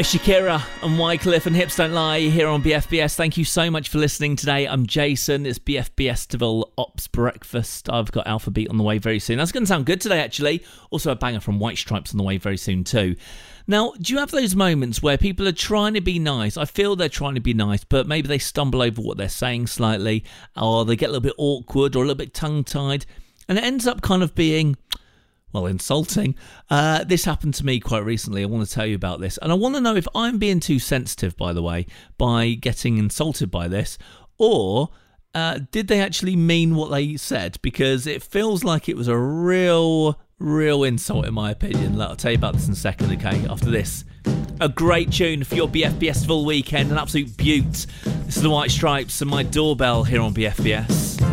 It's Shakira and Wycliffe and Hips Don't Lie here on BFBS. Thank you so much for listening today. I'm Jason. It's BFBS Ops Breakfast. I've got Alpha Beat on the way very soon. That's going to sound good today, actually. Also a banger from White Stripes on the way very soon too. Now, do you have those moments where people are trying to be nice? I feel they're trying to be nice, but maybe they stumble over what they're saying slightly, or they get a little bit awkward or a little bit tongue-tied, and it ends up kind of being, well, insulting. This happened to me quite recently. I want to tell you about this. And I want to know if I'm being too sensitive, by the way, by getting insulted by this, or did they actually mean what they said? Because it feels like it was a real insult, in my opinion. I'll tell you about this in a second, okay? After this. A great tune for your BFBS full weekend, an absolute beaut. This is the White Stripes and My Doorbell here on BFBS.